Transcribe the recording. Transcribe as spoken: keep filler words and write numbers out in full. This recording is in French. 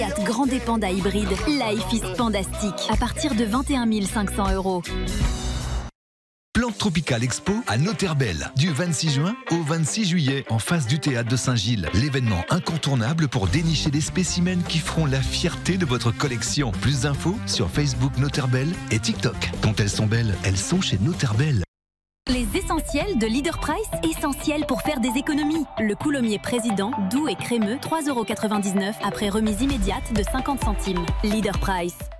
Fiat Grande Panda hybride, Life is Pandastique, à partir de vingt et un mille cinq cents euros. Plante Tropical Expo à Noterbel, du vingt-six juin au vingt-six juillet, en face du théâtre de Saint-Gilles. L'événement incontournable pour dénicher des spécimens qui feront la fierté de votre collection. Plus d'infos sur Facebook Noterbel et TikTok. Quand elles sont belles, elles sont chez Noterbel. Les essentiels de Leader Price, essentiels pour faire des économies. Le coulommier président, doux et crémeux, trois euros quatre-vingt-dix-neuf après remise immédiate de cinquante centimes. Leader Price.